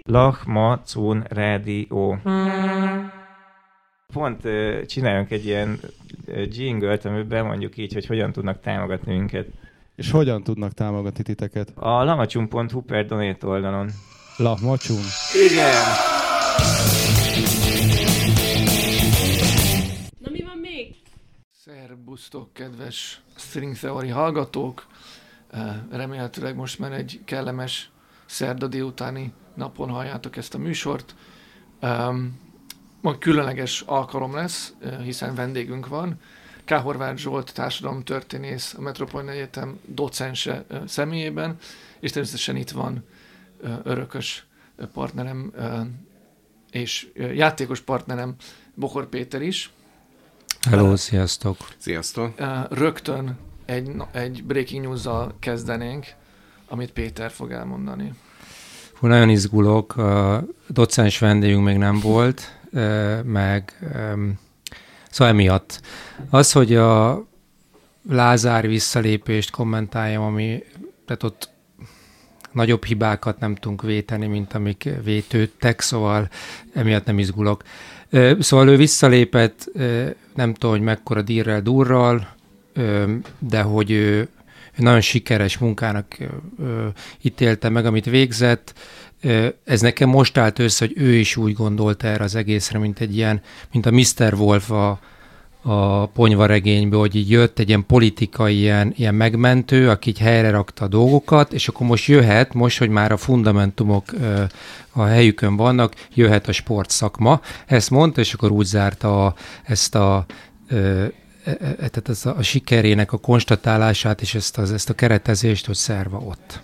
Lachmacun Rádió. Pont csináljunk egy ilyen jingle-t, amiben mondjuk így, hogy hogyan tudnak támogatni minket. És hogyan tudnak támogatni titeket? A lamacsun.hu per donate oldalon. Lachmacsun. Igen! Na mi van még? Szerbusztok, kedves String Theory hallgatók! Remélhetőleg most már egy kellemes szerda délutáni napon halljátok ezt a műsort. Ma különleges alkalom lesz, hiszen vendégünk van. K. Horváth Zsolt társadalomtörténész, a Metropolitan Egyetem docense személyében, és természetesen itt van örökös partnerem és játékos partnerem Bohor Péter is. Hello, sziasztok! Sziasztok! Rögtön egy breaking news-zal kezdenénk, amit Péter fog elmondani. Hú, nagyon izgulok, a docens vendégünk még nem volt, szóval emiatt. Az, hogy a Lázár visszalépést kommentáljam, tehát ott nagyobb hibákat nem tudunk véteni, mint amik vétődtek, szóval emiatt nem izgulok. Szóval ő visszalépett, nem tudom, hogy mekkora durral, de hogy ő nagyon sikeres munkának ítélte meg, amit végzett. Ez nekem most állt össze, hogy ő is úgy gondolta erre az egészre, mint a Mr. Wolf a ponyvaregényből, hogy így jött egy ilyen politikai ilyen megmentő, aki így helyre rakta a dolgokat, és akkor most, hogy már a fundamentumok a helyükön vannak, jöhet a sportszakma. Ezt mondta, és akkor úgy zárta ezt a sikerének a konstatálását, és ezt a keretezést, hogy szerva ott.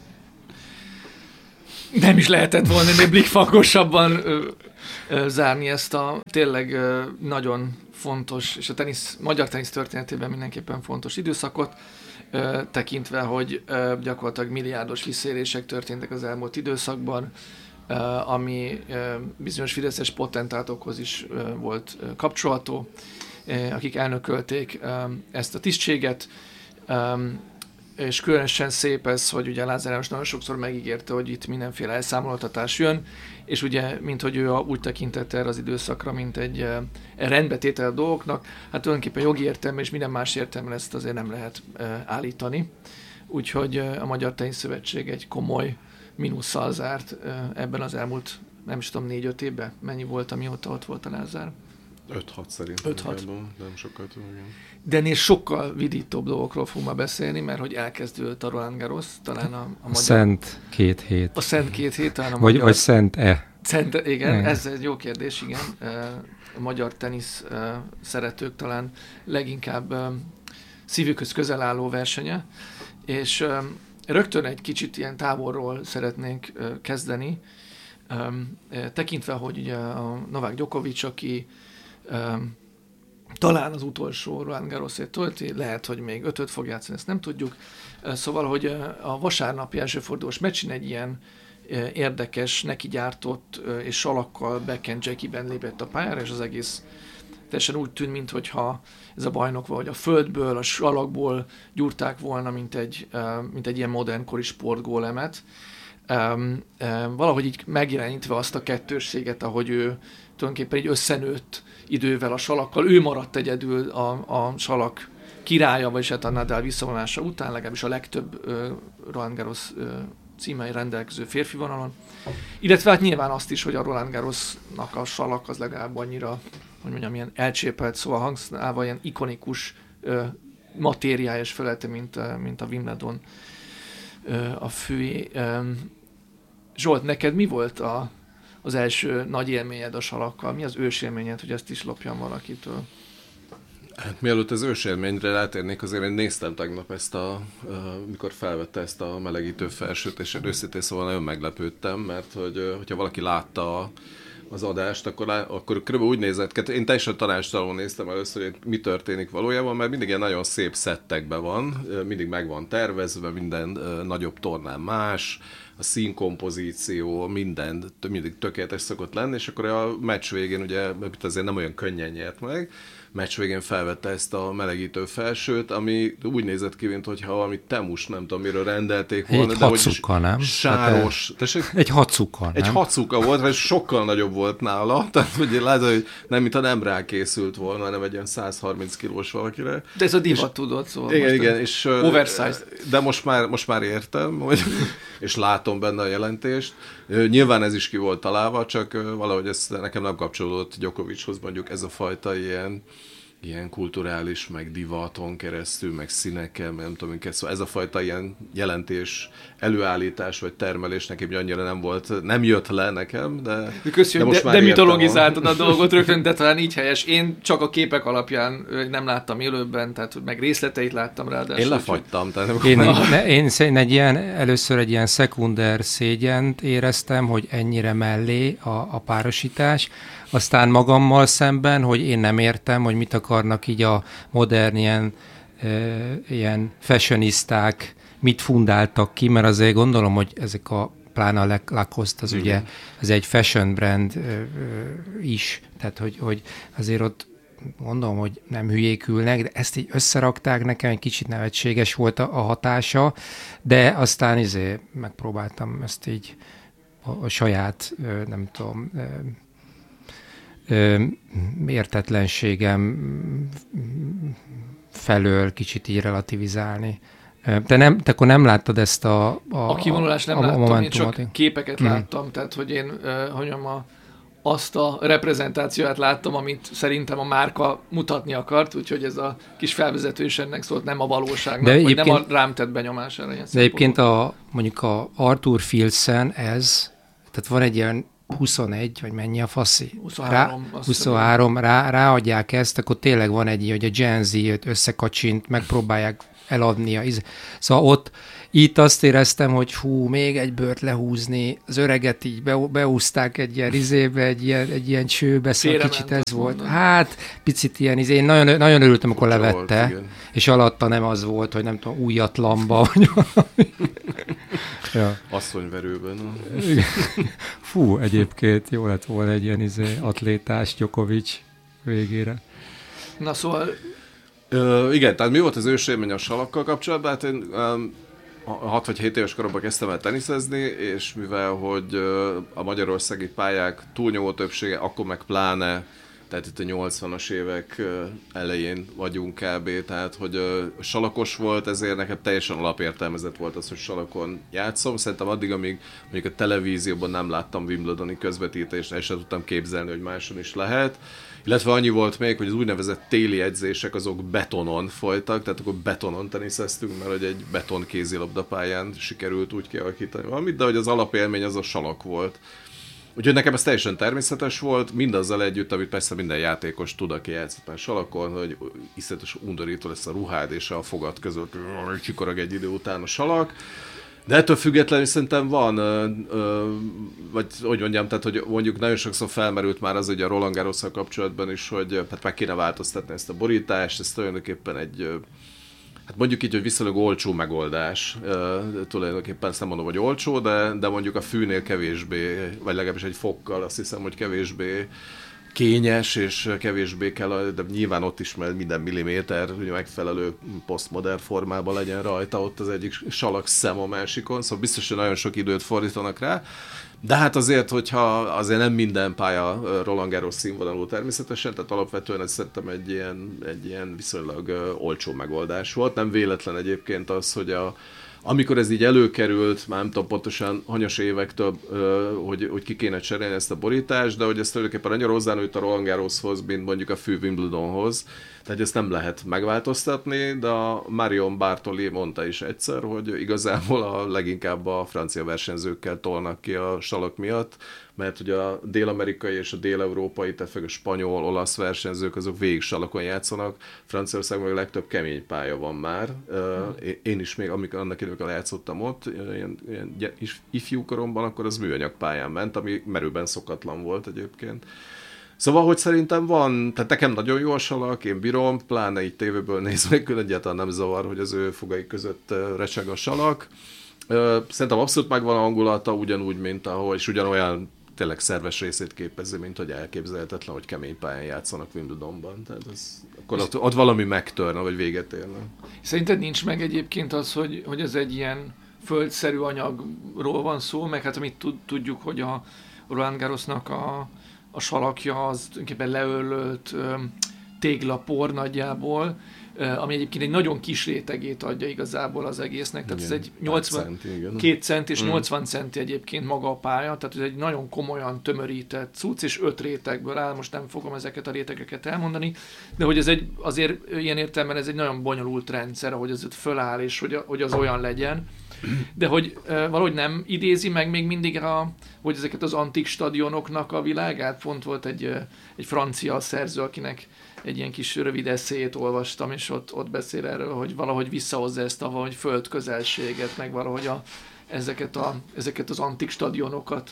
Nem is lehetett volna még blikfangosabban zárni ezt a tényleg nagyon fontos, és a magyar tenisz történetében mindenképpen fontos időszakot, tekintve, hogy gyakorlatilag milliárdos visszaélések történtek az elmúlt időszakban, ami bizonyos fideszes potentátokhoz is volt kapcsolható, akik elnökölték ezt a tisztséget, és különösen szép ez, hogy ugye Lázár János nagyon sokszor megígérte, hogy itt mindenféle elszámoltatás jön, és ugye, mint hogy ő úgy tekintett erre az időszakra, mint egy rendbetétel a dolgoknak, hát tulajdonképpen jogi értelme és minden más értelme ezt azért nem lehet állítani. Úgyhogy a Magyar Tenisz Szövetség egy komoly mínusszal zárt ebben az elmúlt, nem is tudom, 4-5 évben. Mennyi volt, amióta ott volt a Lázár? 5-6 szerintem. 5-6. Nem sokkal tudom, igen. De ennél sokkal vidítóbb dolgokról fogunk ma beszélni, mert hogy elkezdődött a Roland Garros, talán a magyar... Szent 2 hét. A Szent 2 hét, talán a magyar... Vagy Szent-e? Szent, igen, ez egy jó kérdés, igen. A magyar tenisz szeretők talán leginkább szívükhöz közel álló versenye, és rögtön egy kicsit ilyen távolról szeretnénk kezdeni, tekintve, hogy ugye a Novák Djokovic, aki talán az utolsó Roland Garrosét tölti, lehet, hogy még 5-öt fog játszani, ezt nem tudjuk. Szóval, hogy a vasárnapi elsőfordulós meccsin egy ilyen érdekes, neki gyártott és salakkal backhand jackiben lépett a pályára, és az egész teljesen úgy tűnt, mintha ez a bajnok vagy a földből, a salakból gyúrták volna, mint egy ilyen modernkori sportgólemet. Valahogy így megjelenítve azt a kettősséget, ahogy ő tulajdonképpen így összenőtt idővel a salakkal. Ő maradt egyedül a salak királya, vagyis hát a Nadal visszavonása után, legalábbis a legtöbb Roland Garros címei rendelkező férfi vonalon. Illetve hát nyilván azt is, hogy a Roland Garrosnak a salak az legalább annyira, hogy mondjam, ilyen elcsépelt, szóval használva ilyen ikonikus matériális felülete, mint a Wimbledon a főé. Zsolt, neked mi volt az első nagy élményed a salakkal? Mi az ősélményed, hogy ezt is lopjam valakitől? Hát mielőtt az ősélményre rátérnék, azért én néztem tegnap mikor felvette ezt a melegítő felsőt, és őszintén szóval nagyon meglepődtem, mert hogyha valaki látta az adást, akkor kb. Úgy nézett ki. Én teljesen tanácstalanul néztem először, hogy mi történik valójában, mert mindig ilyen nagyon szép szettekben van, mindig meg van tervezve, minden nagyobb tornán más, a színkompozíció, mindig tökéletes szokott lenni, és akkor a meccs végén ugye azért nem olyan könnyen nyert meg, meccs végén felvette ezt a melegítő felsőt, ami úgy nézett ki, mintha valami temus, nem tudom, miről rendelték volna. Egy hacuka, nem? Sáros. Egy hacuka, nem? Egy hacuka volt, vagy sokkal nagyobb volt nála, tehát hogy látom, hogy nem, mintha nem rákészült volna, hanem egy ilyen 130 kilós valakire. De ez a divat tudod, szóval. Igen, és oversized. De most már értem, hogy, és látom benne a jelentést. Nyilván ez is ki volt találva, csak valahogy ez nekem nem kapcsolódott Djokovichoz, mondjuk ez a fajta ilyen kulturális, meg divaton keresztül, meg színekkel, meg nem tudom minket. Szóval ez a fajta ilyen jelentés, előállítás, vagy termelés nekem annyira nem jött le nekem, de most már mitologizáltad a dolgot rögtön, de talán így helyes. Én csak a képek alapján nem láttam élőben, tehát meg részleteit láttam ráadásul. Én lefagytam. Én először egy ilyen szekunder szégyent éreztem, hogy ennyire mellé a párosítás, aztán magammal szemben, hogy én nem értem, hogy mit akarnak így a modern ilyen fashionisták, mit fundáltak ki, mert azért gondolom, hogy ezek pláne a Lacoste, az ugye, ez egy fashion brand is, tehát hogy azért ott gondolom, hogy nem hülyék ülnek, de ezt így összerakták, nekem egy kicsit nevetséges volt a hatása, de aztán megpróbáltam ezt így a saját, nem tudom, értetlenségem felől kicsit így relativizálni. Te akkor nem láttad ezt a kivonulást nem láttam, én csak képeket láttam, tehát hogy én azt a reprezentációt láttam, amit szerintem a márka mutatni akart, úgyhogy ez a kis felvezető is ennek szólt, nem a valóságnak, vagy nem a rám tett benyomására. De egyébként mondjuk a Arthur Fils-en tehát van egy ilyen 21, vagy mennyi a faszi? 23. Ráadják ezt, akkor tényleg van egy, hogy a Gen Z összekacsint, megpróbálják eladnia. Szóval itt azt éreztem, hogy még egy bőrt lehúzni, az öreget így beúzták egy ilyen egy ilyen csőbe, szóval kicsit ez volt. Hát, picit ilyen én nagyon, nagyon örültem, amikor levette, volt, és alatta nem az volt, hogy nem tudom, újatlamba, vagy valami. Ja. Asszonyverőben. Fú, egyébként jó lett volna egy ilyen atlétás Djokovic végére. Na szóval... igen, tehát mi volt az ősélmény a salakkal kapcsolatban? Hát én 6 vagy 7 éves koromban kezdtem el teniszezni, és mivel hogy a magyarországi pályák túlnyomó többsége, akkor meg pláne, tehát itt a 80-as évek elején vagyunk kb. Tehát, hogy salakos volt, ezért nekem teljesen alapértelmezett volt az, hogy salakon játszom. Szerintem addig, amíg mondjuk a televízióban nem láttam Wimbledoni közvetítést, és sem tudtam képzelni, hogy máson is lehet. Illetve annyi volt még, hogy az úgynevezett téli edzések azok betonon folytak, tehát akkor betonon teniszeztünk, mert hogy egy beton kézilabdapályán sikerült úgy kialakítani valamit, de hogy az alapélmény az a salak volt. Úgyhogy nekem ez teljesen természetes volt, mindazzal együtt, amit persze minden játékos tud, aki játszott már salakon, hogy iszonyatos undorító lesz a ruhád és a fogad között, csikorog egy idő után a salak. De ettől függetlenül szerintem van, vagy hogy mondjam, tehát hogy mondjuk nagyon sokszor felmerült már az, hogy a Roland Garrosszal kapcsolatban is, hogy hát meg kéne változtatni ezt a borítást, ez tulajdonképpen egy, hát mondjuk így, hogy viszonylag olcsó megoldás, tulajdonképpen ezt nem mondom, hogy olcsó, de mondjuk a fűnél kevésbé, vagy legalábbis egy fokkal azt hiszem, hogy kevésbé kényes, és kevésbé kell, de nyilván ott is mert minden milliméter megfelelő posztmodern formában legyen rajta, ott az egyik salak szem a másikon, szóval biztos, hogy nagyon sok időt fordítanak rá, de hát azért, hogyha azért nem minden pálya Roland Garros színvonalú természetesen, tehát alapvetően ez szerintem egy ilyen viszonylag olcsó megoldás volt, nem véletlen egyébként az, hogy amikor ez így előkerült, már nem tudom pontosan hanyas évektől, hogy ki kéne cserélni ezt a borítást, de hogy ez tulajdonképpen annyira hozzánőtt a Roland Garroshoz, mint mondjuk a fű Wimbledonhoz. Tehát ezt nem lehet megváltoztatni, de a Marion Bartoli mondta is egyszer, hogy igazából a leginkább a francia versenyzőkkel tolnak ki a salak miatt, mert ugye a dél-amerikai és a dél-európai, tehát a spanyol, olasz versenyzők, azok végig salakon játszanak. Franciaországban a legtöbb kemény pálya van már. Én is még, amikor annak időkkel játszottam ott, ilyen ifjú koromban, akkor az műanyag pályán ment, ami merőben szokatlan volt egyébként. Szóval, hogy szerintem van, tehát nekem nagyon jó a salak, én bírom, pláne így tévéből nézve, egyáltalán nem zavar, hogy az ő fogai között recseg a salak. Szerintem abszolút megvan a hangulata, ugyanúgy, mint ahol, és ugyanolyan tényleg szerves részét képezi, mint hogy elképzelhetetlen, hogy kemény pályán játszanak Wimbledonban. Tehát akkor ott valami megtörne, vagy véget érne. Szerinted nincs meg egyébként az, hogy ez egy ilyen földszerű anyagról van szó, meg hát amit tudjuk, hogy a Roland Garrosnak a salakja az tulajdonképpen leöllött téglapor nagyjából, ami egyébként egy nagyon kis rétegét adja igazából az egésznek, tehát igen, ez egy 82 cent és 80 centi egyébként maga a pálya, tehát ez egy nagyon komolyan tömörített cucc, és 5 rétegből áll, most nem fogom ezeket a rétegeket elmondani, de hogy ez azért ilyen értelemben ez egy nagyon bonyolult rendszer, ahogy ez föláll, és hogy az olyan legyen, de hogy valahogy nem idézi meg még mindig hogy ezeket az antik stadionoknak a világát. Pont volt egy francia szerző, akinek egy ilyen kis rövid eszéjét olvastam, és ott beszél erről, hogy valahogy visszahozza ezt a valahogy földközelséget, meg valahogy ezeket az antik stadionokat.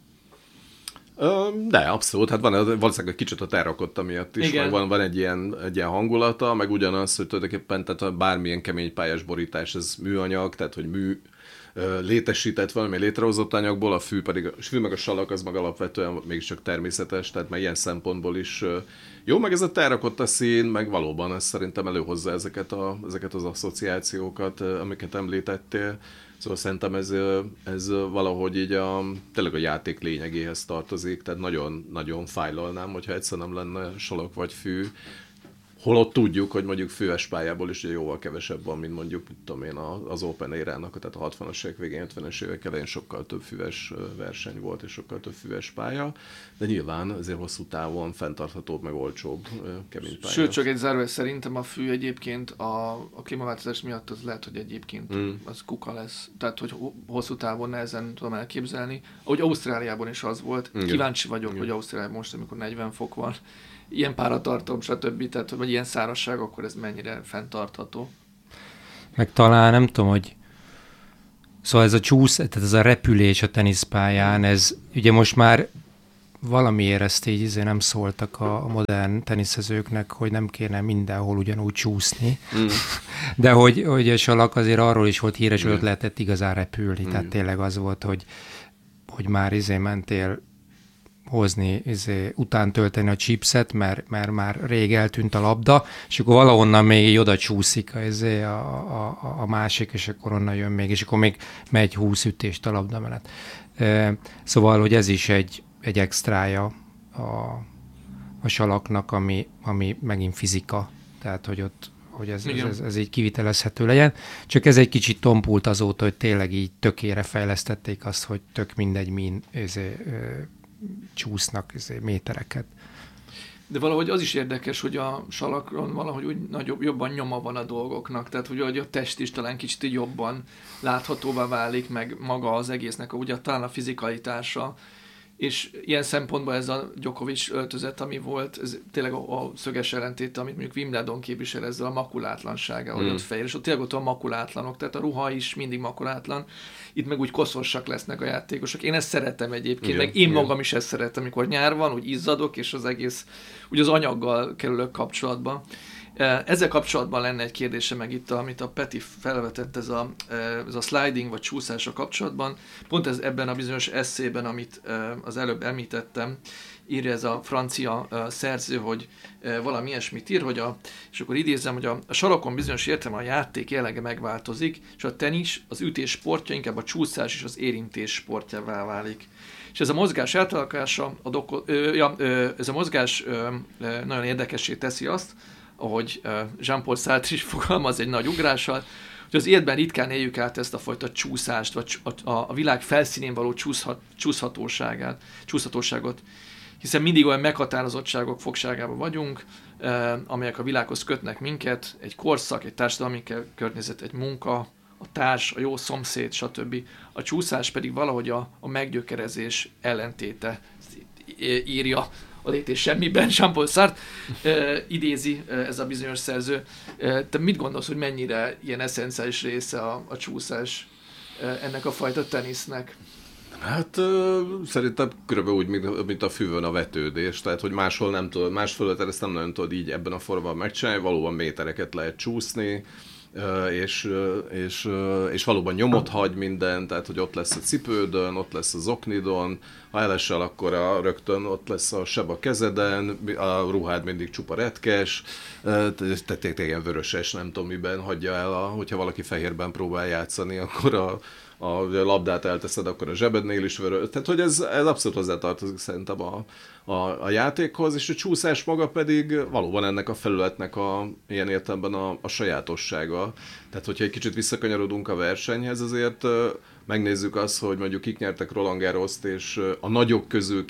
De abszolút, hát van valószínűleg egy kicsit a terrakotta miatt is, van egy ilyen hangulata, meg ugyanaz, hogy tulajdonképpen tehát bármilyen kemény pályás borítás, ez műanyag, tehát hogy mű létesített valami létrehozott anyagból, a fű meg a salak az meg alapvetően mégiscsak természetes, tehát már ilyen szempontból is jó, meg ez a terrakotta szín, meg valóban ez szerintem előhozza ezeket az asszociációkat, amiket említettél. Szóval szerintem ez valahogy így tényleg a játék lényegéhez tartozik, tehát nagyon, nagyon fájlalnám, hogyha egyszer nem lenne salak vagy fű. Holott tudjuk, hogy mondjuk füves pályából is jóval kevesebb van, mint mondjuk, tudom én, az Open Era-nak, tehát a 60-as évek végén, 50-es évek elején sokkal több füves verseny volt, és sokkal több füves pálya, de nyilván azért hosszú távon fenntarthatóbb, meg olcsóbb kemény pálya. Sőt, csak egy zárójel, szerintem a fű egyébként a klímaváltozás miatt az lehet, hogy egyébként az kuka lesz. Tehát, hogy hosszú távon nehezen tudom elképzelni. Ahogy Ausztráliában is az volt. Igen. Kíváncsi vagyok, hogy Ausztráliában most, amikor 40 fok van, ilyen páratartom, stb. Tehát, hogy ilyen szárazság, akkor ez mennyire fenntartható. Meg talán nem tudom, hogy szóval ez a tehát ez a repülés a teniszpályán, ez ugye most már valamiért ezt így nem szóltak a modern teniszezőknek, hogy nem kéne mindenhol ugyanúgy csúszni. De hogy a salak azért arról is volt híres, hogy ott lehetett igazán repülni. Tehát tényleg az volt, hogy már mentél hozni, után tölteni a chipset, mert már rég eltűnt a labda, és akkor valahonnan még oda csúszik a másik, és akkor onnan jön még, és akkor még megy 20 ütést a labda mellett. Szóval, hogy ez is egy extrája a salaknak, ami megint fizika, tehát, hogy ott hogy ez így kivitelezhető legyen. Csak ez egy kicsit tompult azóta, hogy tényleg így tökére fejlesztették azt, hogy tök mindegy, csúsznak métereket. De valahogy az is érdekes, hogy a salakron valahogy úgy jobban nyoma van a dolgoknak, tehát hogy a test is talán kicsit jobban láthatóvá válik, meg maga az egésznek, ugye talán a fizikalitása, és ilyen szempontból ez a Djokovic öltözet, ami volt, ez tényleg a szöges ellentéte, amit mondjuk Wimbledon képvisel ezzel a makulátlansága, hogy ott fehér, és ott tényleg ott a makulátlanok, tehát a ruha is mindig makulátlan, itt meg úgy koszosak lesznek a játékosok. Én ezt szeretem egyébként, meg én magam is ezt szeretem, amikor nyár van, úgy izzadok, és az egész, úgy az anyaggal kerülök kapcsolatba. Ezzel kapcsolatban lenne egy kérdése meg itt, amit a Peti felvetett, ez a sliding vagy csúszása kapcsolatban. Pont ez ebben a bizonyos eszében, amit az előbb említettem, írja ez a francia szerző, hogy valami ilyesmit ír, és akkor idézem, hogy a salakon bizonyos értelemben a játék jellege megváltozik, és a tenisz, az ütés sportja inkább a csúszás és az érintés sportjává válik. És ez a mozgás átalakulása, ez a mozgás nagyon érdekessé teszi azt, ahogy Jean-Paul Sartre is fogalmaz egy nagy ugrással, hogy az életben ritkán éljük át ezt a fajta csúszást, vagy a világ felszínén való csúszhatóságot, hiszen mindig olyan meghatározottságok fogságában vagyunk, amelyek a világhoz kötnek minket, egy korszak, egy társadalmi környezet, egy munka, a társ, a jó szomszéd, stb. A csúszás pedig valahogy a meggyökerezés ellentéte, írja a Létés semmiben, Jean-Paul Sartre idézi ez a bizonyos szerző. Te mit gondolsz, hogy mennyire ilyen eszenciális része a csúszás ennek a fajta tenisznek? Hát szerintem körülbelül úgy, mint a füvön a vetődés, tehát hogy más fölötted ezt nem nagyon tudod így ebben a formában megcsinálni, valóban métereket lehet csúszni, és valóban nyomot hagy minden, tehát hogy ott lesz a cipődön, ott lesz az oknidon, ha elesel, akkor rögtön ott lesz a seb a kezeden, a ruhád mindig csupa retkes, tehát ilyen vöröses, nem tudom miben hagyja el, hogyha valaki fehérben próbál játszani, akkor a labdát elteszed, akkor a zsebednél is vörös. Tehát, hogy ez abszolút hozzátartozik szerintem a játékhoz, és a csúszás maga pedig valóban ennek a felületnek ilyen értelemben a sajátossága. Tehát, hogyha egy kicsit visszakanyarodunk a versenyhez, azért megnézzük azt, hogy mondjuk kik nyertek Roland Garrost, és a nagyok közül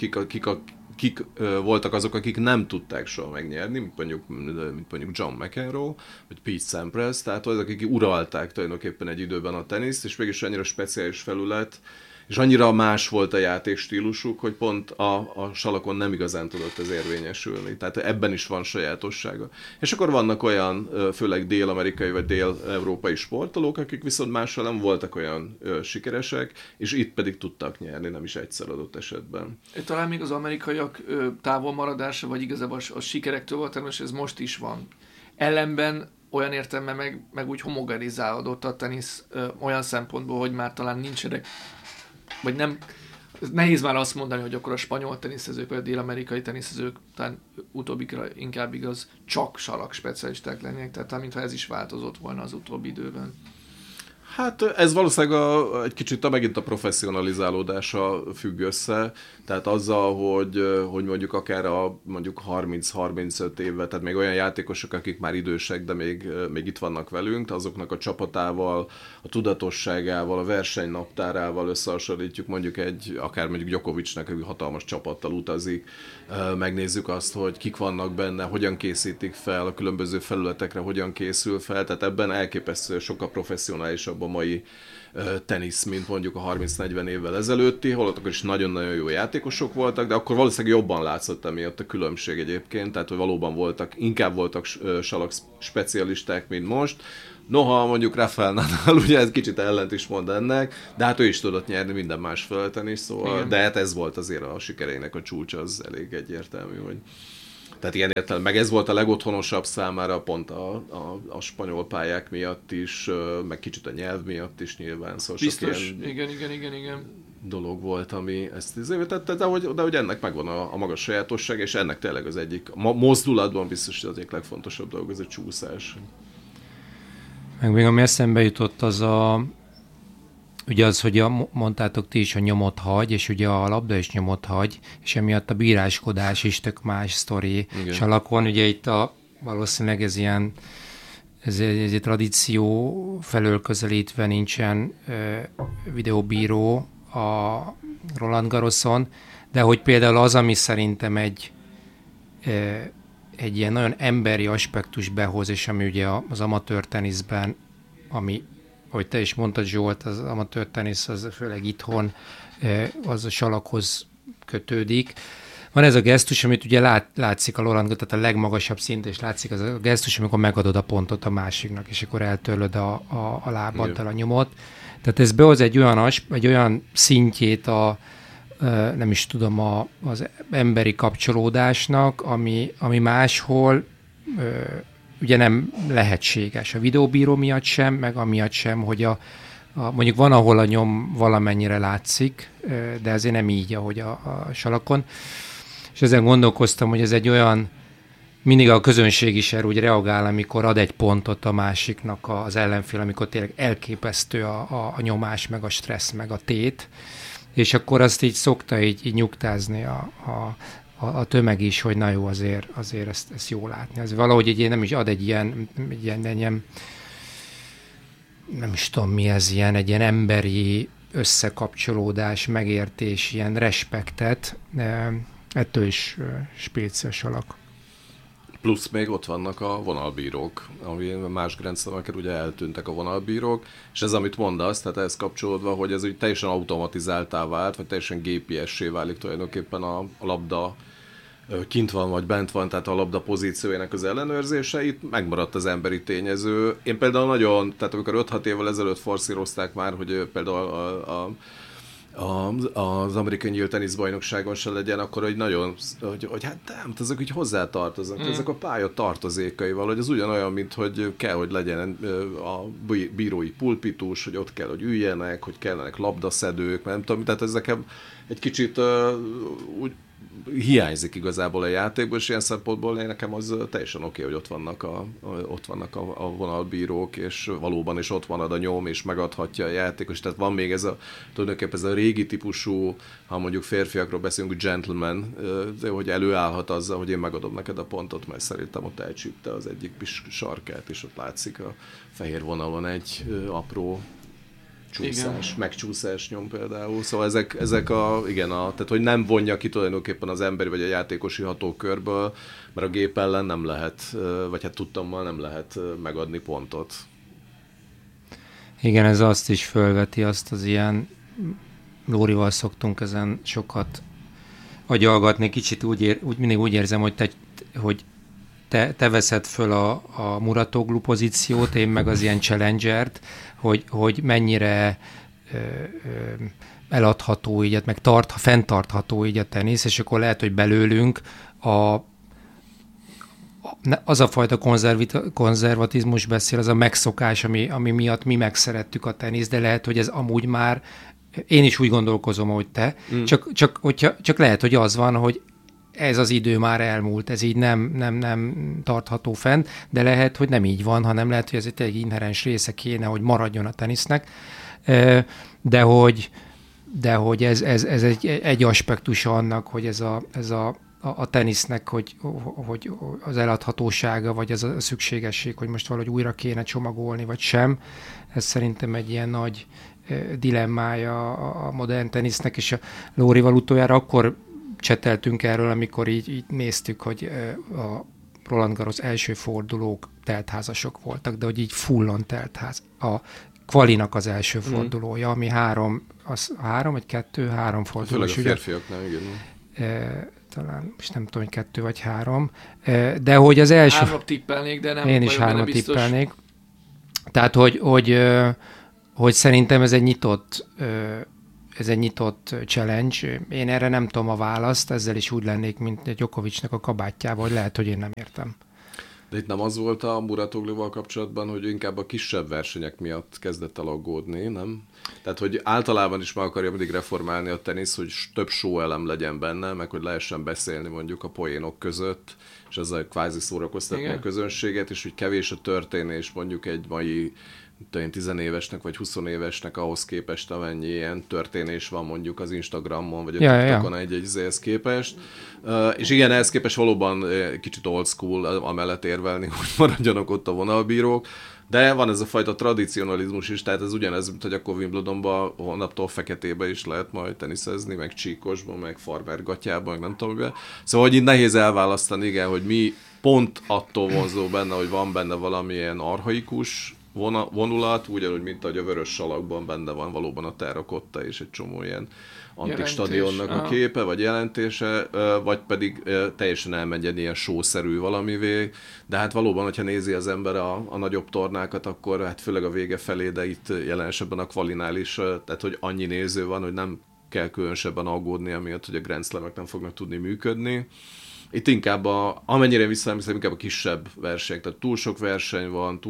kik voltak azok, akik nem tudták soha megnyerni, mint mondjuk John McEnroe, vagy Pete Sampras, tehát azok, akik uralták tulajdonképpen egy időben a teniszt, és mégis annyira speciális felület, és annyira más volt a játékstílusuk, hogy pont a salakon nem igazán tudott ez érvényesülni. Tehát ebben is van sajátossága. És akkor vannak olyan, főleg dél-amerikai vagy dél-európai sportolók, akik viszont mással nem voltak olyan sikeresek, és itt pedig tudtak nyerni, nem is egyszer adott esetben. Talán még az amerikaiak távolmaradása, vagy igazából a sikerektől volt, természetesen ez most is van. Ellenben olyan értelemben meg úgy homogenizálódott a tenisz olyan szempontból, hogy már talán nincsenek, vagy nem, nehéz már azt mondani, hogy akkor a spanyol teniszezők, vagy a dél-amerikai teniszezők, talán utóbbikra inkább igaz, csak salak specialisták lennének, tehát mintha ez is változott volna az utóbbi időben. Hát ez valószínűleg egy kicsit megint a professzionalizálódása függ össze, tehát azzal, hogy mondjuk akár mondjuk 30-35 évvel, tehát még olyan játékosok, akik már idősek, de még itt vannak velünk, azoknak a csapatával, a tudatosságával, a versenynaptárával összehasonlítjuk akár mondjuk Djokovicnak, aki hatalmas csapattal utazik, megnézzük azt, hogy kik vannak benne, hogyan készítik fel, a különböző felületekre hogyan készül fel, tehát ebben elképesztő sokkal professzionálisabb a mai tenisz, mint mondjuk a 30-40 évvel ezelőtti, holott akkor is nagyon-nagyon jó játékosok voltak, de akkor valószínűleg jobban látszott emiatt a különbség egyébként, tehát hogy valóban inkább voltak salak specialisták, mint most. Noha mondjuk Rafael Nadal, ugye ez kicsit ellent is mond ennek, de hát ő is tudott nyerni minden más felületen is, szóval, igen. De hát ez volt azért a sikereinek a csúcs, az elég egyértelmű, hogy tehát ilyen értelem, meg ez volt a legotthonosabb számára pont a spanyol pályák miatt is, meg kicsit a nyelv miatt is nyilván. Szóval biztos, igen. Dolog volt, ami ezt izévetette, de hogy ennek megvan a maga sajátosság, és ennek tényleg az egyik, a mozdulatban biztos az egyik legfontosabb dolog, ez a csúszás. Meg még ami eszembe jutott, ugye az, hogy mondtátok ti is, a nyomot hagy, és ugye a labda is nyomot hagy, és emiatt a bíráskodás is tök más sztori salakon. Ugye itt valószínűleg ez egy tradíció felől közelítve nincsen videóbíró a Roland Garroson, de hogy például az, ami szerintem egy ilyen nagyon emberi aspektus behoz, és ami ugye az amatőr teniszben, ami, ahogy te is mondtad, Zsolt, az amatőr tenisz, az főleg itthon az a salakhoz kötődik. Van ez a gesztus, amit ugye látszik a Roland, tehát a legmagasabb szint, és látszik az a gesztus, amikor megadod a pontot a másiknak, és akkor eltörlöd a lábaddal a nyomot. Tehát ez behoz egy olyan szintjét nem is tudom, az emberi kapcsolódásnak, ami máshol ugye nem lehetséges. A videóbíró miatt sem, meg amiatt sem, hogy mondjuk van, ahol a nyom valamennyire látszik, de ezért nem így, ahogy a salakon. És ezen gondolkoztam, hogy ez egy olyan, mindig a közönség is erre úgy reagál, amikor ad egy pontot a másiknak az ellenfél, amikor tényleg elképesztő a nyomás, meg a stressz, meg a tét, és akkor azt így szokta így nyugtázni a tömeg is, hogy na jó, azért ezt jó látni. Ez valahogy nem is ad egy ilyen nem is tudom mi ez, egy ilyen emberi összekapcsolódás, megértés, ilyen respektet, ettől is spéciás alak. Plusz még ott vannak a vonalbírók, ami más grenzszavakért ugye eltűntek a vonalbírók, és ez, amit mondasz, tehát ehhez kapcsolódva, hogy ez úgy teljesen automatizáltá vált, vagy teljesen GPS-sé válik tulajdonképpen a labda kint van, vagy bent van, tehát a labda pozíciójának az ellenőrzése, itt megmaradt az emberi tényező. Én például tehát amikor 5-6 évvel ezelőtt forszírozták már, hogy például az amerikai nyílt teniszbajnokságon se legyen, akkor hogy nagyon, hogy hát nem, ezek úgy hozzátartoznak, ezek a pálya tartozékaival, hogy az ugyanolyan, mint hogy kell, hogy legyen a bírói pulpitus, hogy ott kell, hogy üljenek, hogy kellenek labdaszedők, nem tudom, tehát ez nekem egy kicsit úgy hiányzik igazából a játékból, és ilyen szempontból nekem az teljesen oké, hogy ott vannak a vonalbírók, és valóban is ott van a nyom, és megadhatja a játékos. Tehát van még tulajdonképpen ez a régi típusú, ha mondjuk férfiakról beszélünk, gentleman, hogy előállhat azzal, hogy én megadom neked a pontot, mert szerintem ott elcsípte az egyik sarkát, és ott látszik a fehér vonalon egy apró csúszás, megcsúszás nyom például. Szóval tehát hogy nem vonja ki tulajdonképpen az emberi vagy a játékosi hatókörből, mert a gép ellen nem lehet, vagy hát tudtommal nem lehet megadni pontot. Igen, ez azt is fölveti, azt az ilyen, Lórival szoktunk ezen sokat agyalgatni, kicsit mindig úgy érzem, hogy te veszed föl a Muratoglu pozíciót, én meg az ilyen challengert, hogy mennyire eladható így, meg fenntartható így a tenisz, és akkor lehet, hogy belőlünk az a fajta konzervatizmus beszél, az a megszokás, ami miatt mi megszerettük a tenisz, de lehet, hogy ez amúgy már, én is úgy gondolkozom, hogy te, csak lehet, hogy az van, hogy ez az idő már elmúlt, ez így nem tartható fenn, de lehet, hogy nem így van, hanem lehet, hogy ez egy inherens része kéne, hogy maradjon a tenisznek, de hogy ez egy aspektusa annak, hogy ez a tenisznek, hogy az eladhatósága, vagy az a szükségesség, hogy most valahogy újra kéne csomagolni, vagy sem, ez szerintem egy ilyen nagy dilemmája a modern tenisznek, és a Lórival utoljára akkor cseteltünk erről, amikor így néztük, hogy a Roland Garros első fordulók teltházasok voltak, de hogy így fullon teltház. A kvalinak az első fordulója, ami három fordulós. Főleg a férfiaknál, igen. Talán, most nem tudom, hogy 2 vagy 3, de hogy az első... 3 tippelnék, de nem én is 3 tippelnék. Tehát, hogy szerintem ez egy nyitott challenge. Én erre nem tudom a választ, ezzel is úgy lennék, mint Djokovicnak a kabátjával, hogy lehet, hogy én nem értem. De itt nem az volt a Muratogluval kapcsolatban, hogy inkább a kisebb versenyek miatt kezdett el aggódni, nem? Tehát, hogy általában is meg akarja mindig reformálni a tenisz, hogy több show elem legyen benne, meg hogy lehessen beszélni mondjuk a poénok között, és ezzel kvázi szórakoztatni a közönséget, és hogy kevés a történés mondjuk egy mai 10 évesnek vagy 20 évesnek ahhoz képest, amennyi ilyen történés van mondjuk az Instagramon, vagy a TikTokon egy képest. És igen, ehhez képest valóban kicsit old school amellett érvelni, hogy maradjanak ott a vonalbírók, de van ez a fajta tradicionalizmus is, tehát ez ugyanez, mint hogy akkor Wimbledonban holnaptól feketébe is lehet majd teniszezni, meg csíkosban, meg farmergatyában, meg nem tudom miben. Szóval, hogy itt nehéz elválasztani, igen, hogy mi pont attól vonzó benne, hogy van benne valamilyen archaikus vonulat, ugyanúgy, mint ahogy a vörös salakban benne van valóban a terrakotta és egy csomó ilyen antik stadionnak a képe, vagy jelentése, vagy pedig teljesen elmegy egy ilyen show-szerű valamivé, de hát valóban, hogyha nézi az ember a nagyobb tornákat, akkor hát főleg a vége felé, de itt jelen esetben a kvalinál is, tehát hogy annyi néző van, hogy nem kell különösebben aggódni, amiatt, hogy a Grand Slamek nem fognak tudni működni. Itt inkább amennyire visszaemlékszem, inkább a kisebb versenyek, tehát túl sok verseny van,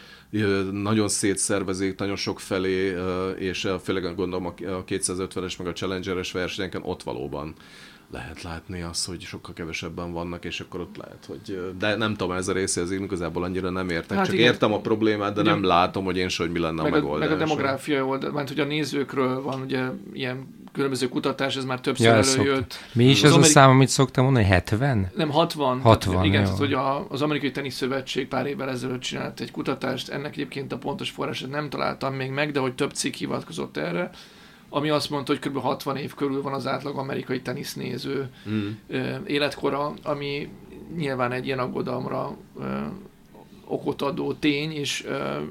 nagyon szétszervezik, nagyon sok felé, és főleg gondolom a 250-es meg a Challenger-es versenyeken ott valóban lehet látni azt, hogy sokkal kevesebben vannak, és akkor ott lehet, hogy... De nem tudom, ez a része az én igazából annyira nem értek. Hát csak igen, értem a problémát, de nem látom, hogy én sem, hogy mi lenne a megoldás. Meg a demográfiai oldal, mert hogy a nézőkről van ugye ilyen különböző kutatás, ez már többször előjött. Mi is az a szám, amit szoktam mondani, 70? Nem, 60. 60, igen, tehát, hogy az Amerikai Teniszszövetség pár évvel ezelőtt csinált egy kutatást, ennek egyébként a pontos forrását nem találtam még meg, de hogy több cikk hivatkozott erre, ami azt mondta, hogy kb. 60 év körül van az átlag amerikai tenisznéző életkora, ami nyilván egy ilyen aggodalomra okot adó tény, és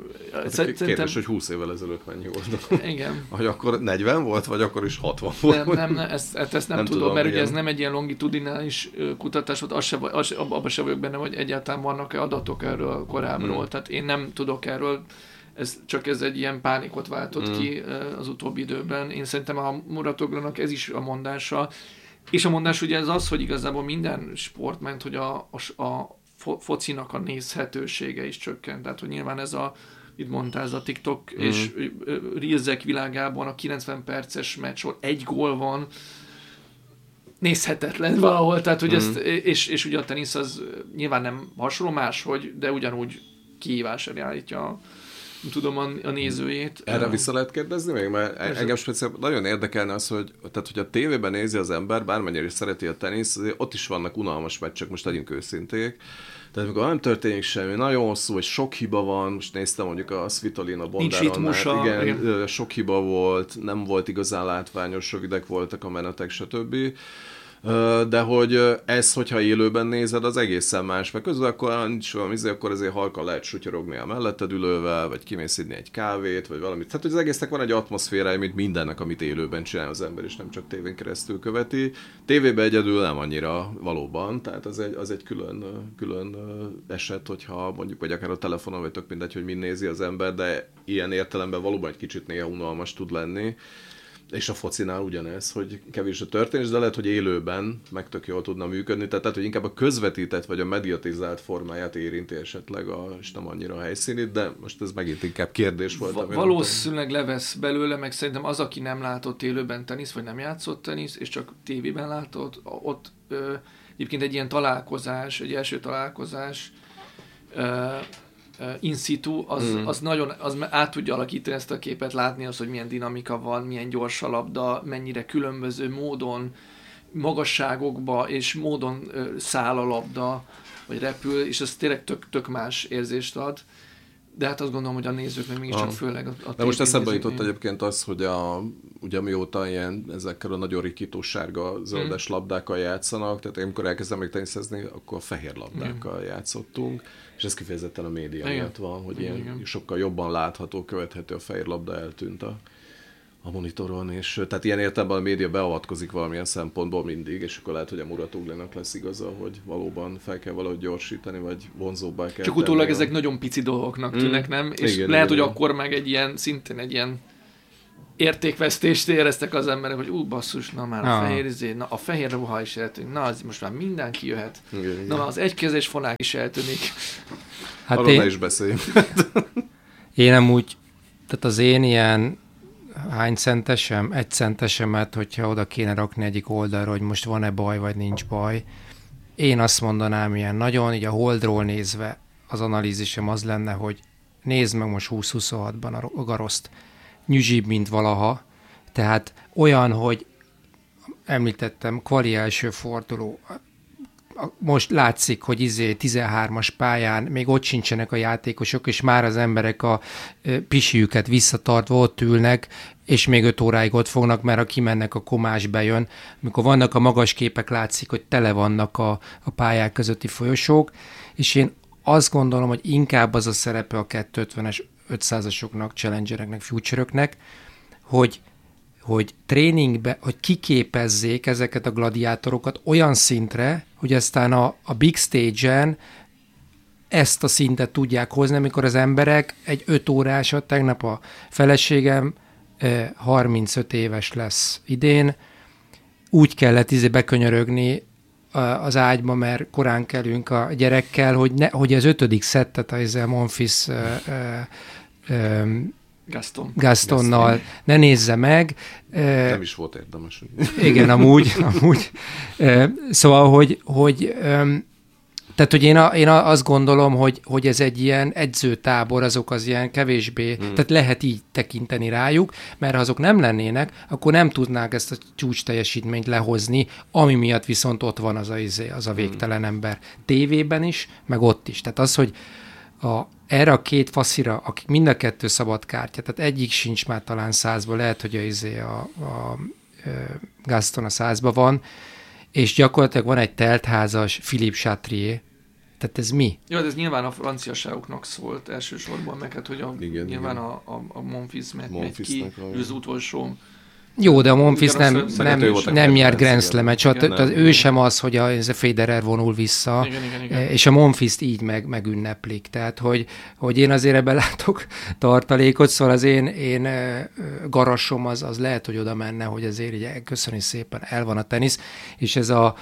kérdés, hogy 20 évvel ezelőtt mennyi volt. Igen. Hogy akkor 40 volt, vagy akkor is 60 volt? Nem, ezt nem tudom, mert ugye ez nem egy ilyen longitudinális kutatás volt, abban sem vagyok benne, hogy egyáltalán vannak-e adatok erről korábbról. Tehát én nem tudok erről ez egy ilyen pánikot váltott ki az utóbbi időben. Én szerintem a Muratoglunak ez is a mondása. És a mondás ugye ez az, hogy igazából minden sportment, hogy a focinak a nézhetősége is csökkent. Tehát, hogy nyilván itt mondtál, ez a TikTok és Reelsek világában a 90 perces meccsor egy gól van, nézhetetlen valahol, tehát hogy ezt, és ugye a tenisz az nyilván nem hasonló máshogy, de ugyanúgy kihívásra állítja a nézőjét. Erre vissza lehet kérdezni még? Mert engem speciál nagyon érdekelne az, hogy a tévében nézi az ember, bármennyire is szereti a tenisz, ott is vannak unalmas meccsek, most legyünk őszinték. Tehát amikor nem történik semmi, nagyon hosszú, vagy sok hiba van, most néztem mondjuk a Svitolina Bondaronnát, igen, sok hiba volt, nem volt igazán látványos, rövidek voltak a menetek, stb. De hogy ez, hogyha élőben nézed, az egészen más, mert közül akkor nincs valami, akkor azért halkan lehet sutyorogni a melletted ülővel, vagy kimész inni egy kávét, vagy valamit. Tehát, hogy az egésznek van egy atmoszférája, mint mindennek, amit élőben csinál az ember, és nem csak tévén keresztül követi. Tévében egyedül nem annyira valóban, tehát az egy külön eset, hogyha mondjuk, vagy akár a telefonon, vagy tök mindegy, hogy mind nézi az ember, de ilyen értelemben valóban egy kicsit néha unalmas tud lenni. És a focinál ugyanez, hogy kevés a történés, de lehet, hogy élőben meg tök jól tudna működni, tehát hogy inkább a közvetített vagy a mediatizált formáját érinti esetleg, és nem annyira a helyszínét, de most ez megint inkább kérdés volt. Valószínűleg levesz belőle, meg szerintem az, aki nem látott élőben tenisz, vagy nem játszott tenisz, és csak tévében látott, ott egyébként egy ilyen találkozás, egy első találkozás, in situ, az nagyon át tudja alakítani ezt a képet, látni azt, hogy milyen dinamika van, milyen gyors a labda, mennyire különböző módon, magasságokba és módon száll a labda, vagy repül, és ez tényleg tök más érzést ad. De hát azt gondolom, hogy a nézők meg mégiscsak főleg de most eszembe jutott egyébként az, hogy ugye mióta ilyen ezekkel a nagyon rikító sárga zöldes labdákkal játszanak, tehát amikor elkezdem még teniszezni, akkor a fehér labdákkal játszottunk, és ez kifejezetten a média miatt van, hogy ilyen sokkal jobban látható, követhető a fehér labda eltűnt a monitoron, és tehát ilyen értelemben a média beavatkozik valamilyen szempontból mindig, és akkor lehet, hogy a Muratoglunak lesz igaza, hogy valóban fel kell valahogy gyorsítani, vagy vonzóbbá kell. Csak utólag ezek nagyon pici dolgoknak tűnnek, nem? És igen, lehet, hogy akkor meg szintén egy ilyen értékvesztést éreztek az emberek, hogy basszus, na már a fehér a fehér ruha is eltűnik, na az most már mindenki jöhet. Igen. Na az egykezes fonák is eltűnik. Hát arról ne is beszéljünk. Én nem úgy, tehát az én ilyen hány centesem, 1 centesemet, hogyha oda kéne rakni egyik oldalra, hogy most van-e baj, vagy nincs baj. Én azt mondanám ilyen nagyon, így a holdról nézve az analízisem az lenne, hogy nézd meg most 2026-ban a Garoszt. Nyüzsibb, mint valaha. Tehát olyan, hogy említettem, kvali első forduló. Most látszik, hogy 13-as pályán még ott sincsenek a játékosok, és már az emberek a pisijüket visszatartva ott ülnek, és még 5 óráig ott fognak, mert ha kimennek, a komás bejön. Amikor vannak a magas képek, látszik, hogy tele vannak a pályák közötti folyosók, és én azt gondolom, hogy inkább az a szerepe a 250-es 500-asoknak, challengereknek, future-öknek, hogy tréningbe, hogy kiképezzék ezeket a gladiátorokat olyan szintre, hogy aztán a big stage-en ezt a szintet tudják hozni, amikor az emberek egy 5 órásat, tegnap a feleségem 35 éves lesz idén, úgy kellett bekönyörögni az ágyba, mert korán kelünk a gyerekkel, hogy az 5. szettet a Monfils Gastonnal ne nézze meg. Nem is volt érdemes. Igen, amúgy. Szóval, tehát, hogy én azt gondolom, hogy ez egy ilyen edzőtábor, azok az ilyen kevésbé, tehát lehet így tekinteni rájuk, mert ha azok nem lennének, akkor nem tudnák ezt a csúcs teljesítményt lehozni, ami miatt viszont ott van az a végtelen ember. Tévében is, meg ott is. Tehát az, hogy erre a 2 faszira, akik mind a 2 szabad kártya, tehát egyik sincs már talán 100-ban, lehet, hogy a Gaston a 100-ban van, és gyakorlatilag van egy teltházas Philippe Chatrier. Tehát ez mi? Jó, ez nyilván a franciaságoknak szólt elsősorban, meg hát, hogy nyilván a Monfils megy ki, ő az utolsó Jó, de a Monfils Igen, nem nyert Grand Slam-et, ő sem az, hogy a Federer vonul vissza, igen. És a Monfils így megünneplik. Tehát, hogy én azért ebben látok tartalékot, szóval az én garasom az lehet, hogy oda menne, hogy azért így köszönjük szépen, el van a tenisz, és ez a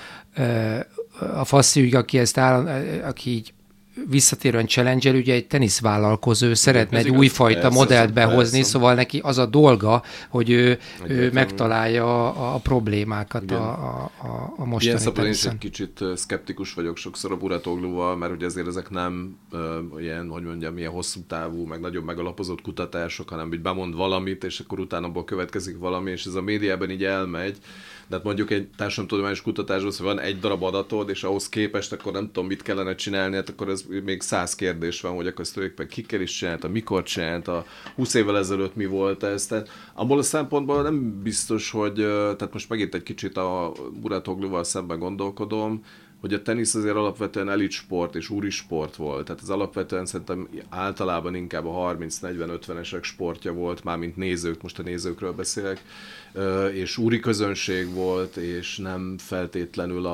Fassi, aki így visszatérően challenge-el, ugye egy teniszvállalkozó szeretne egy újfajta modellt behozni, szóval neki az a dolga, hogy ő megtalálja a problémákat a mostani ilyen szempontból én is teniszen. egy kicsit szkeptikus vagyok sokszor a Buratoglóval, mert ugye azért ezek nem ilyen, hogy mondjam, ilyen hosszú távú, meg nagyon megalapozott kutatások, hanem így bemond valamit, és akkor utána abból következik valami, és ez a médiában így elmegy. De hát mondjuk egy társadalomtudományos kutatásban, hogy van egy darab adatod, és ahhoz képest akkor nem tudom, mit kellene csinálni, hát akkor ez még 100 kérdés van, hogy akkor ezt tulajdonképpen kikkel is csinálta, mikor csinálta, 20 évvel ezelőtt mi volt ez. Tehát abból a szempontból nem biztos, hogy, tehát most megint egy kicsit a Buratoglóval szemben gondolkodom, hogy a tenisz azért alapvetően elitsport és úrisport volt. Tehát ez alapvetően szerintem általában inkább a 30-40-50-esek sportja volt, mármint nézők, most a nézőkről beszélek, és úri közönség volt, és nem feltétlenül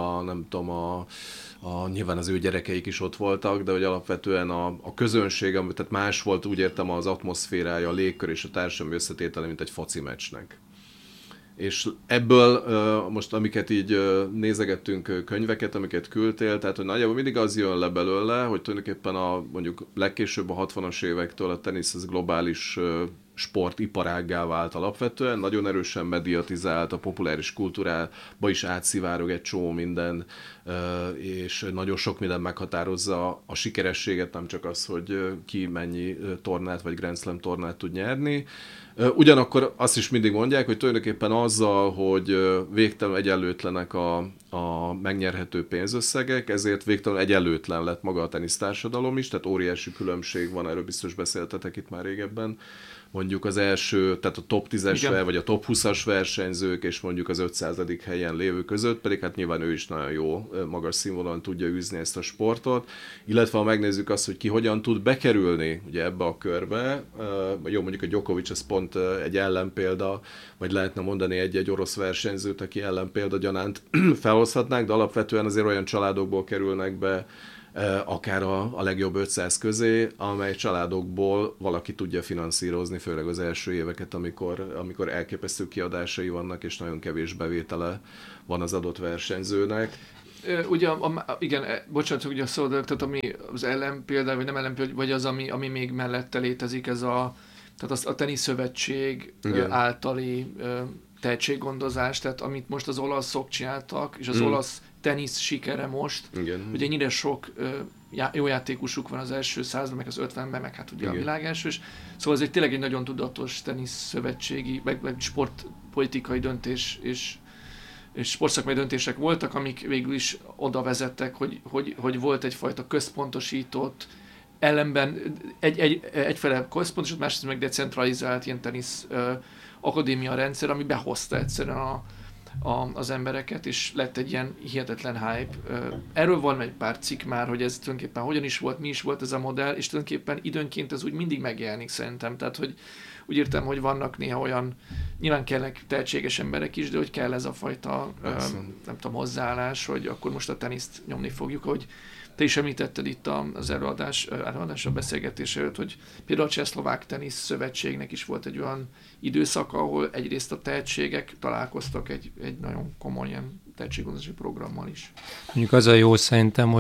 nyilván az ő gyerekeik is ott voltak, de hogy alapvetően a közönség, tehát más volt, úgy értem, az atmoszférája, a légkör és a társadalmi összetétele, mint egy foci meccsnek. És ebből most, amiket így nézegettünk könyveket, amiket küldtél, tehát hogy nagyjából mindig az jön le belőle, hogy tulajdonképpen mondjuk legkésőbb a 60-as évektől a tenisz az globális sportiparággá vált alapvetően, nagyon erősen mediatizált, a populáris kultúrába is átszivárog egy csomó minden, és nagyon sok minden meghatározza a sikerességet, nem csak az, hogy ki mennyi tornát vagy Grand Slam tornát tud nyerni. Ugyanakkor azt is mindig mondják, hogy tulajdonképpen azzal, hogy végtelenül egyenlőtlenek a megnyerhető pénzösszegek, ezért végtelenül egyenlőtlen lett maga a tenisztársadalom is, tehát óriási különbség van, erről biztos beszéltetek itt már régebben. Mondjuk az első, tehát a top 10-es vagy a top 20-as versenyzők, és mondjuk az 500. helyen lévő között, pedig hát nyilván ő is nagyon jó, magas színvonalon tudja űzni ezt a sportot, illetve ha megnézzük azt, hogy ki hogyan tud bekerülni ugye ebbe a körbe, jó, mondjuk a Djokovic az pont egy ellenpélda, vagy lehetne mondani egy orosz versenyzőt, aki ellenpélda gyanánt felhozhatnánk, de alapvetően azért olyan családokból kerülnek be, akár a legjobb 500 közé, amely családokból valaki tudja finanszírozni, főleg az első éveket, amikor elképesztő kiadásai vannak, és nagyon kevés bevétele van az adott versenyzőnek. Ugye, igen, bocsánat, ugye a szó, tehát ami az ellenpélda, vagy nem ellenpélda, vagy az, ami még mellette létezik, ez tehát a teniszszövetség általi tehetséggondozás, tehát amit most az olaszok csináltak, és az olasz tenisz sikere most, ugye ennyire sok jó játékosuk van az első 100-ban, meg az 50-ben, meg hát ugye a világ első, szóval ez tényleg egy nagyon tudatos teniszszövetségi, meg sportpolitikai döntés és sportszakmai döntések voltak, amik végül is oda vezettek, hogy volt egyfajta központosított, ellenben egyfele központosított, másrészt meg decentralizált ilyen tenisz akadémia rendszer, ami behozta egyszerűen az embereket, és lett egy ilyen hihetetlen hype. Erről van egy pár cikk már, hogy ez tulajdonképpen hogyan is volt, mi is volt ez a modell, és tulajdonképpen időnként ez úgy mindig megjelenik szerintem. Tehát, hogy úgy értem, hogy vannak néha olyan, nyilván kellnek tehetséges emberek is, de hogy kell ez a fajta, nem tudom, hozzáállás, hogy akkor most a teniszt nyomni fogjuk, hogy te is említetted itt az előadás a beszélgetés előtt, hogy például a Csehszlovák Tenisz Szövetségnek is volt egy olyan időszak, ahol egyrészt a tehetségek találkoztak egy nagyon komoly ilyen tehetséggondozási programmal is. Mondjuk az a jó szerintem,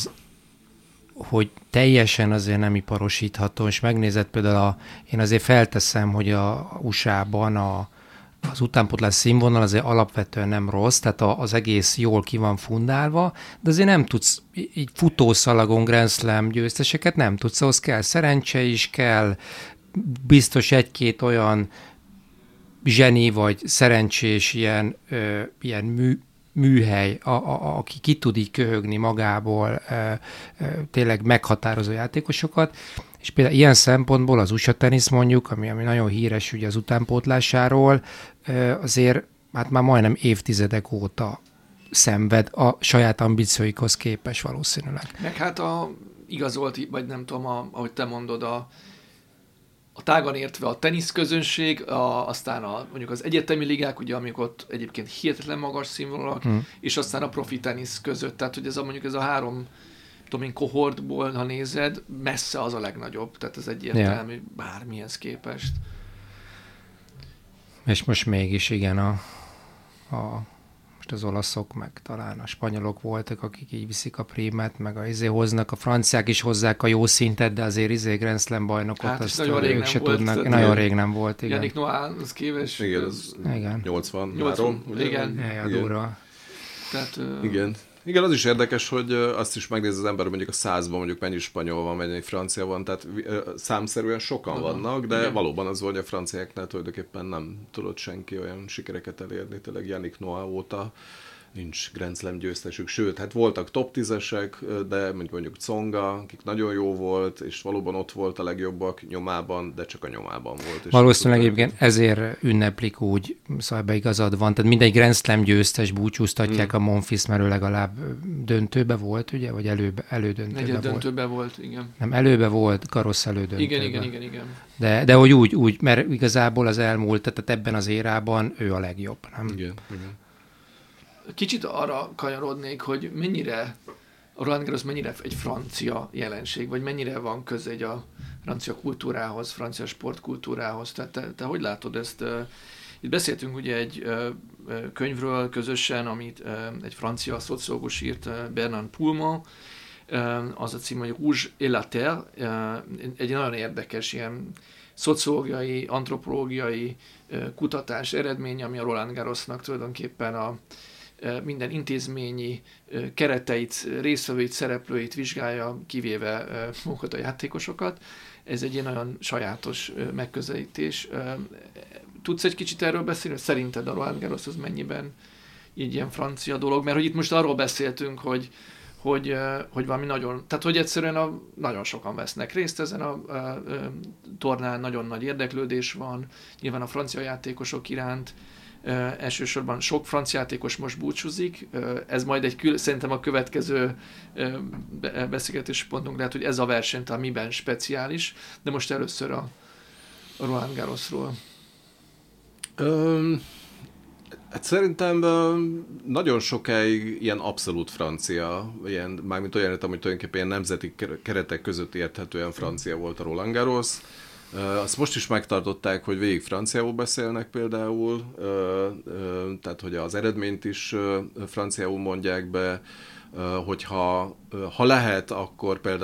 hogy teljesen azért nem iparosítható, és megnézed például, én azért felteszem, hogy a USA-ban az utánpótlás színvonal azért alapvetően nem rossz, tehát az egész jól ki van fundálva, de azért nem tudsz, így futószalagon Grand Slam győzteseket nem tudsz, ahhoz kell szerencse is, kell biztos egy-két olyan zseni vagy szerencsés ilyen műhely, aki ki tud így köhögni magából tényleg meghatározó játékosokat, és például ilyen szempontból az USA tenisz mondjuk, ami nagyon híres ugye az utánpótlásáról, azért hát már majdnem évtizedek óta szenved a saját ambícióikhoz képes valószínűleg. Meg hát igazolt, vagy nem tudom, ahogy te mondod, a tágan értve a teniszközönség, aztán mondjuk az egyetemi ligák, ugye, amik ott egyébként hihetetlen magas színvonalak, és aztán a profi tenisz között. Tehát, hogy mondjuk ez a három kohortból, ha nézed, messze az a legnagyobb. Tehát ez egyértelmű bármihez képest. És most mégis igen, most az olaszok, meg talán a spanyolok voltak, akik így viszik a prímet, meg hoznak, a franciák is hozzák a jó szintet, de azért Grand Slam bajnokot, hát azt nagyon ők se volt, tudnak. Nagyon rég nem volt, igen. Yannick Noah, az kéves. Igen, az 83. Igen. Durva. Tehát, Igen, az is érdekes, hogy azt is megnéz az ember, mondjuk a 100-ban mondjuk mennyi spanyol van, mennyi francia van, tehát számszerűen sokan vannak, de valóban az volt, hogy a franciáknál tulajdonképpen nem tudott senki olyan sikereket elérni, tényleg Yannick Noah óta nincs Grand Slam győztesük, sőt, hát voltak top 10-esek, de mondjuk Tsonga, akik nagyon jó volt, és valóban ott volt a legjobbak nyomában, de csak a nyomában volt. Valószínűleg egyébként ezért ünneplik úgy, szóval ebbe igazad van, tehát mindegy Grand Slam győztes búcsúztatják a Monfils, mert ő legalább döntőbe volt, ugye, vagy elődöntőbe volt. Döntőbe volt, igen. Nem, előbe volt, Karosz elődöntőbe. Igen. De hogy úgy, mert igazából az elmúlt, tehát ebben az érában ő a legjobb, nem? Igen. Kicsit arra kanyarodnék, hogy mennyire a Roland Garros mennyire egy francia jelenség, vagy mennyire van köze egy a francia kultúrához, francia sportkultúrához. Tehát te hogy látod ezt? Itt beszéltünk ugye egy könyvről közösen, amit egy francia szociológus írt, Bernard Poulmont, az a cím, hogy Rouge et la Terre, egy nagyon érdekes ilyen szociológiai, antropológiai kutatás eredménye, ami a Roland Garrosnak tulajdonképpen a minden intézményi kereteit, résztvevőit, szereplőit vizsgálja, kivéve magukat a játékosokat. Ez egy ilyen nagyon sajátos megközelítés. Tudsz egy kicsit erről beszélni, hogy szerinted a Roland Garros az mennyiben így ilyen francia dolog? Mert hogy itt most arról beszéltünk, hogy valami nagyon, tehát hogy egyszerűen nagyon sokan vesznek részt ezen a tornán, nagyon nagy érdeklődés van, nyilván a francia játékosok iránt, elsősorban sok francia játékos most búcsúzik, ez majd szerintem a következő beszélgetési pontunk lehet, hogy ez a versenytár miben speciális, de most először a Roland Garrosról. Hát szerintem nagyon sokáig ilyen abszolút francia, mármint olyan, amit tulajdonképpen ilyen nemzeti keretek között érthetően francia volt a Roland Garros. Azt most is megtartották, hogy végig franciául beszélnek például, tehát hogy az eredményt is franciául mondják be, hogyha lehet, akkor például